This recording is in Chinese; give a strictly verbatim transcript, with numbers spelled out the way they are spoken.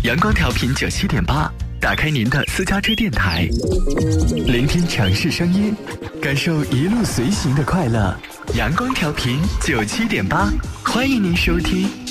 阳光调频九七点八，打开您的私家车电台，聆听城市声音，感受一路随行的快乐。阳光调频九七点八，欢迎您收听。